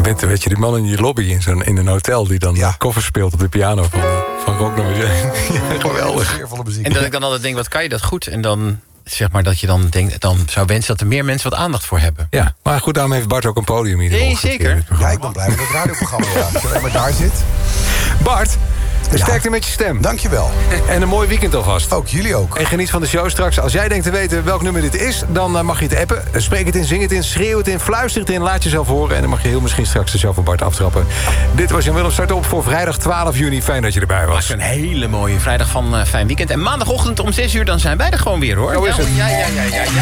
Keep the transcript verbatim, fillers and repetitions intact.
bent, weet je, die man in die lobby in, zo'n, in een hotel... die dan ja. koffers speelt op de piano van, van Rock nummer zeven. Ja, geweldig. En dat ik dan altijd denk, wat kan je dat goed? En dan... zeg maar dat je dan denkt, dan zou wensen dat er meer mensen wat aandacht voor hebben. Ja, maar goed, daarom heeft Bart ook een podium hier. Nee, zeker. Ja, ik ben blij met het radioprogramma. Ja. Als je alleen maar daar zit. Bart, Ja. sterkte met je stem. Dankjewel. En een mooi weekend alvast. Ook, jullie ook. En geniet van de show straks. Als jij denkt te weten welk nummer dit is, dan uh, mag je het appen. Spreek het in, zing het in, schreeuw het in, fluister het in, laat jezelf horen. En dan mag je heel misschien straks de show van Bart aftrappen. Dit was Jan Willem, start op voor vrijdag twaalf juni. Fijn dat je erbij was. Een hele mooie vrijdag van uh, fijn weekend. En maandagochtend om zes uur, dan zijn wij er gewoon weer, hoor. Zo is het. Ja, ja, ja, ja, ja.